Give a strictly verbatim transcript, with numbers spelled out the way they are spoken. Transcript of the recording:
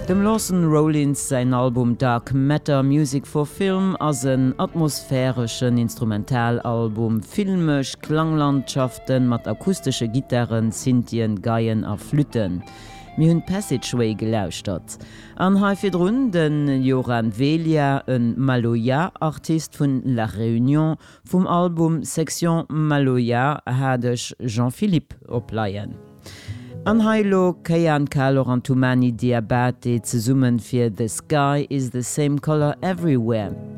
Dem Lawson Rollins sein Album Dark Matter Music for Film as een atmosphärischen Instrumentalalbum, filmisch Klanglandschaften mat akustische Gitarren, Synthen, Geien a Flüten. Mi hunn Passageway gelauscht hat. An haifirrun den Joran Velia, een Maloya-Artist vun La Réunion, vum Album Section Maloya hadech Jean-Philippe opleiien. An Hailo Kayan Kalorantumani Diabate ze summen fir The Sky is the same color everywhere.